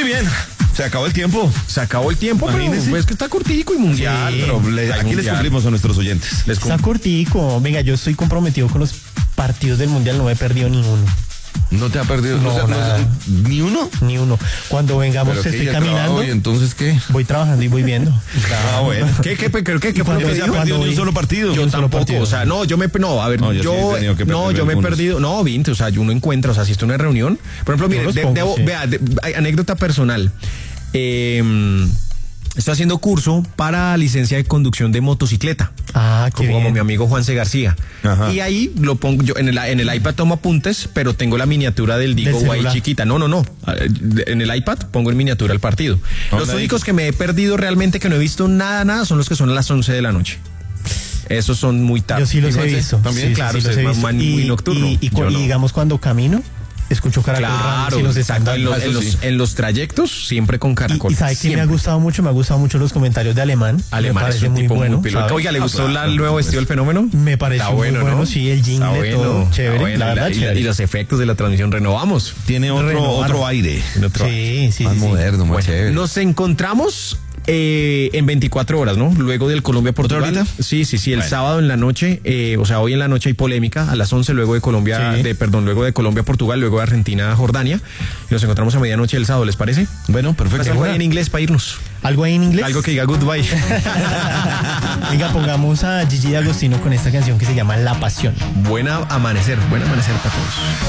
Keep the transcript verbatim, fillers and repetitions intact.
Muy bien. Se acabó el tiempo. Se acabó el tiempo, pero pues que está cortico y mundial. Sí, pero le, aquí mundial. Les cumplimos a nuestros oyentes. Les está cortico. Venga, yo estoy comprometido con los partidos del mundial, no me he perdido ninguno. ¿No te ha perdido? No, o sea, nada. No, ¿Ni uno? Ni uno. Cuando vengamos ¿Pero estoy caminando. ¿Y entonces qué? Voy trabajando y voy viendo. Ah, bueno. ¿Qué, qué, qué, qué, qué fue lo que se ha perdido ni un solo partido? Yo tampoco, partido. o sea, no, yo me, no, a ver, no, yo, yo sí no, yo me he perdido, no, Vinte, o sea, yo no encuentro, o sea, si estoy en una reunión, por ejemplo, mire, de, pongo, debo, sí. vea, de, anécdota personal, eh, estoy haciendo curso para licencia de conducción de motocicleta. Ah, qué como, bien. como mi amigo Juanse García. Ajá. Y ahí lo pongo yo en el, en el iPad tomo apuntes, pero tengo la miniatura del Digo Guay chiquita. No, no, no. En el iPad pongo en miniatura el partido. No, los únicos que me he perdido realmente que no he visto nada, nada, son los que son a las once de la noche. Esos son muy tarde. Yo sí los he visto. También, sí, claro, sí, sí, es muy y, nocturno. Y, y, y, y digamos cuando camino, escucho Caracol claro, Radio, exacto, en los, en, los, en los trayectos siempre con Caracol. Y, y sabe que me ha gustado mucho, me ha gustado mucho los comentarios de Alemán. Alemán me parece es un muy tipo bueno. muy Oiga, ¿le gustó claro, el nuevo vestido del fenómeno? Me parece muy bueno, bueno, ¿no? Sí, el jingle, bueno, todo chévere, bueno, la verdad, y, chévere. Y los efectos de la transmisión renovamos. Tiene otro, otro aire. Otro sí, aire. sí, más sí, moderno, sí. más bueno, chévere. Nos encontramos Eh, en veinticuatro horas, ¿no? Luego del Colombia-Portugal. ¿Otra Sí, sí, sí. El bueno. sábado en la noche, eh, o sea, hoy en la noche hay polémica a las once, luego de Colombia, sí. de, perdón, luego de Colombia-Portugal, luego de Argentina-Jordania. Y nos encontramos a medianoche el sábado, ¿les parece? Bueno, perfecto. Algo ahí en inglés para irnos. ¿Algo ahí en inglés? Algo que diga goodbye. Venga, pongamos a Gigi D'Agostino con esta canción que se llama La Pasión. Buena amanecer, buen amanecer para todos.